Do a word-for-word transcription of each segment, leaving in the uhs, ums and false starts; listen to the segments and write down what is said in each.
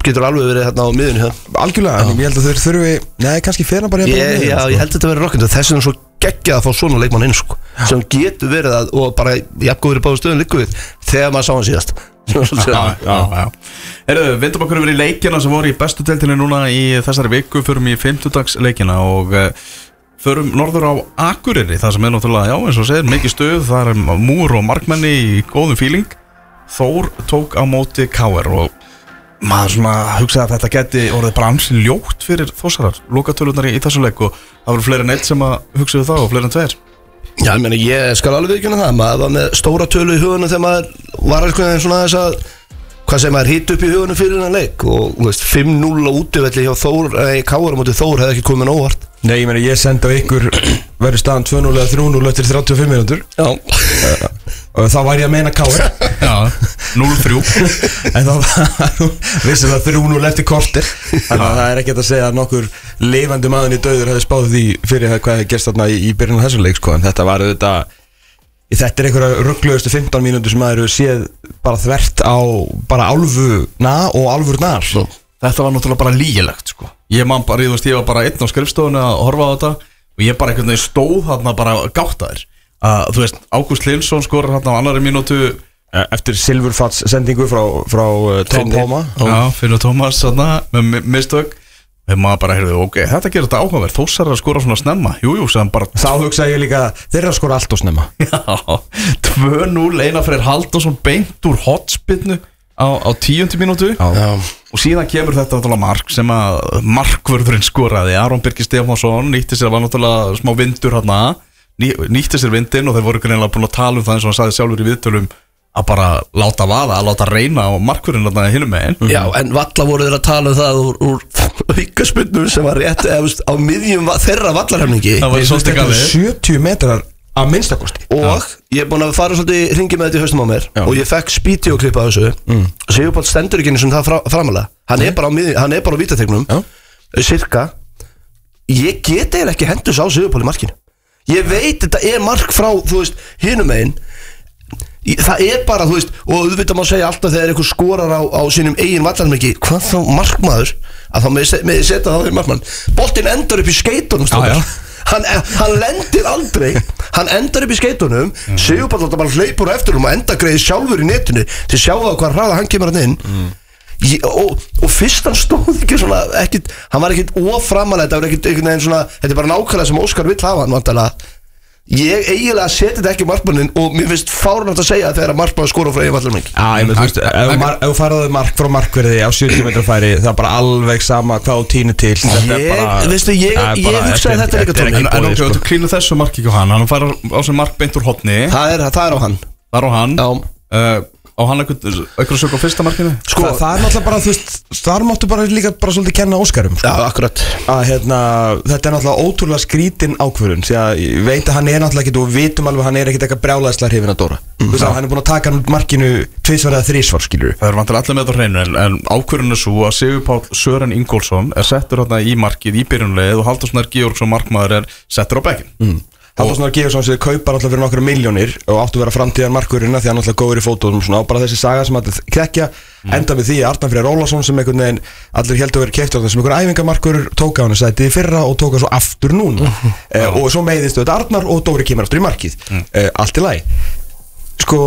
getur alveg verið hérna á miðunni það. Algjörlega, en ég held að þeir þurfi Nei, kannski fer hann bara ég, Já, sko. Ég held að þetta verið rokkandi. Þess vegna svo geggjað að fá svona leikmann inn sko, sem getur verið að, og bara jafngóður í báðu stöðun liggur við þegar maður sá hann síðast. Já, já, já. Herðu, vindum okkur yfir í leikina sem voru í bestu deildinni núna í þessari viku, förum í fimmtudagsleikina og förum norður á Akureyri, það sem er náttúrulega, já, eins og segir, mikið stuð, það er múr og markmenni í góðum feeling. Þór tók á móti K R og maður svona hugsaði að þetta geti orðið bara ansi ljótt fyrir Þórsarar, lokatölunar í, í þessu leik og það voru fleiri en eitt sem að hugsaðu það og fleiri en tveir. Já, ég meina, ég skal alveg viðurkenna það, maður var með stóra tölu í hugunum þegar maður var eitthvað svona þess að, hvað segir maður, hít upp í hugunum fyrir þennan leik og, þú veist, fimm núll á útivelli hjá Þór, nei, K R á móti Þór hefði ekki komið óvart. Nei, ég meina, ég sendi á ykkur verður staðan tvö núll eða þrjú núll eftir þrjátíu og fimm mínútur. Já. Og þá var ég að meina K R. Já, núll þrjú. En þá vissum það þrjú núll eftir korter. Þannig að það er ekkert að segja að nokkur lifandi maðurinn í dauður hefði spáð því fyrir hvað hefði gerst þarna í, í byrjun á þessum leik, sko. En þetta var auðvitað, þetta er einhverja rugglegustu fimmtán mínútur sem maður séð bara þvert á bara álfuna og álfurnar. Svo. Þetta var náttúrulega bara lýgilegt sko. Ég man bara, ég veist, ég var bara einn á skrifstofunni að horfa á þetta og ég bara einhvern veginn stóð þarna bara gáttaður. Uh, þú veist, Ágúst Lilsson skorar þarna á annari mínútu eftir silfurfats sendingu frá, frá uh, Tom Póma. Já, Finnur Tómas þarna með mistök. Þegar maður bara heyrði, ok, þetta gerir þetta áhugaverð. Þórsar að skora svona snemma. Jú, jú, sem bara þá hugsaði ég líka, þeirra skora allt og snemma. Já, tvö núll, Einar Freyr Halldórsson beint úr hotspinnu á, á tíundu mínútu. Já. Og síðan kemur þetta náttúrulega mark sem að markvörðurinn skoraði. Aron Birgir Stefánsson nýtti sér, var náttúrulega smá vindur hérna, ný, nýtti sér vindinn og þeir voru greinilega búin að tala um það eins og hann sagði sjálfur í viðtölum að bara láta vaða, að láta reyna á markvörðurinn hérna hinum megin. Já, en valla voru þeir að tala um það úr, úr aukaspyrnu sem var rétt eða á miðjum þeirra vallarhefningi. Það var svolítið galið. sjötíu metrar að minnstakosti. Og já. Ég er búin að fara svolítið hringi með þetta í haustum á mér. Já. Og ég fekk spídeóklipp af þessu. Mm. Sigurpáll stendur ekki einu sem það fra, framalega. Hann mm. er bara á miðjum, hann er bara á vítategnum. Cirka. Ég get eiginlega ekki hendus á Sigurpáll í markinu. Ég veit þetta er mark frá, þú veist, hinum megin. Það er bara, þú veist, og auðvitað má segja alltaf þegar einhver skorar á, á sínum eigin vallarmiki, hvað þá markmaður að þá með setja það á því markmann. Boltinn endar upp í skeitunum stofar. Hann, hann lendir aldrei, hann endar upp í skeitunum, mm. Sigurpáll bara hleypur á eftir um og endar greiði sjálfur í netinu til sjá það hvað hraða hann kemur hann inn. Mm. Ég, og, og fyrst hann stóð ekki svona, ekkit, hann var ekkit oframalega, þetta var ekkit einhvern veginn svona, þetta er bara nákvæmlega sem Óskar vill hafa hann vantarlega. Ég eiginlega seti þetta ekki markmannin og mér finnst fáránlegt að segja að þegar markmann skora frá eigin vallarmiki. Já, ég með þú veist, ef þú faraði mark frá markverði á sjötíu metra færi, það er bara alveg sama hvað þú týnir til. Ég, veistu, ég, ég hugsaði þetta líka tóni. En ok, þú klínur þessu marki ekki á hann, hann fara á sem mark beint úr hotni. Það er, það er á hann. Það er á hann. Já. Á hann eitthvað sög á fyrsta markinu? Sko, það, það er náttúrulega bara, þú veist, þar máttu bara líka bara svolítið kenna Óskarum, sko. Já, akkurat. Að hérna, þetta er náttúrulega ótrúlega skrítin ákvörðun, því að ég veit að hann er náttúrulega ekkert og við vitum alveg að hann er ekkert eitthvað brjálæðislega hrifinn að Dóra. Mm. Þú veist að hann er búin að taka hann út markinu tvisvar eða þrisvar, skilur. Það er vantilega allir með þetta hreinu, en, en ákvörðun er svo að Sigurpáll Sören Ingólfsson er settur hérna í markið í byrjunarliðið og Halldór Snær Georgsson markmaður er settur á bekkinn. Mm. Halldór Snær Georgsson sem kaupar alltaf fyrir nokkru milljónir og áttu að vera framtíðar markvörðina því hann alltaf góður í fótóðum og svona og bara þessi saga sem allir krekja mm. enda við því að Arnar Freyr Ólafsson sem einhvern veginn allir heldur að vera keyptur sem einhver æfingamarkvörður tók á hann sætið í fyrra og tók hann svo aftur núna mm. eh, og svo meiðist auðvitað Arnar og Dóri kemur aftur í markið mm. eh, allt í lagi sko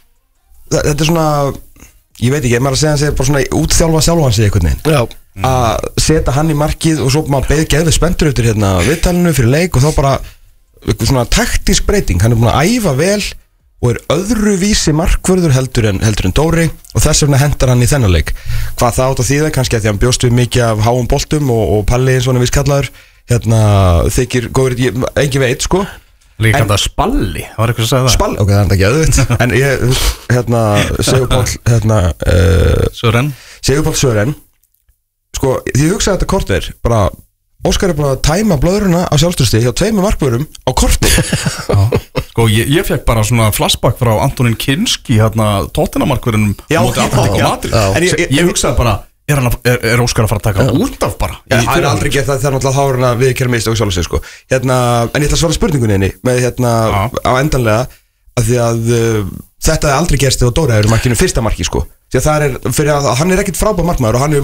þetta er svona ég veit ekki, maður að segja hann segja bara svona útþjálfa sjálfan sig einhvern veginn mm. að setja hann í markið og svo maður beð geðvið spenntur eftir hérna viðtalinu fyrir leik og þá bara eitthvað svona taktísk breyting, hann er búin að æfa vel og er öðruvísi markvörður heldur en, heldur en Dóri og þess vegna hendar hann í þennan leik hvað það átt að þýða, kannski að því hann bjóst við mikið af háum boltum og, og Palli eins og hann er viss kallaður hérna þykir góður, ekki veit sko líka þetta Spalli, það var eitthvað að segja það Spalli, ok, það er þetta ekki öðvöld en ég, hérna, Sigurpáll hérna, uh, Sören Sigurpáll Sören sko, því hugsaði þetta korter, bara Óskar er búin að tæma blöðruna á sjálfstöðstig hjá tveimur markvörum á korti. Sko, ég, ég fekk bara svona flashback frá Antonín Kinski, hérna, Tottenham-markvörunum móti Atletico Madrid. En ég, ég, ég hugsaði bara, er, hann, er, er Óskar að fara að taka já. Út af bara? Já, það er aldrei gett það, það er náttúrulega háruna við kærum meist á sjálfstöðstig, sko. Hérna, en ég ætla að svara spurningunni henni með, hérna, já. Á endanlega, að því að uh, þetta er aldrei gerst þegar Dóri er markinu fyrsta marki, sko. Því að það er, fyrir að hann er ekkit frábær markmaður og hann er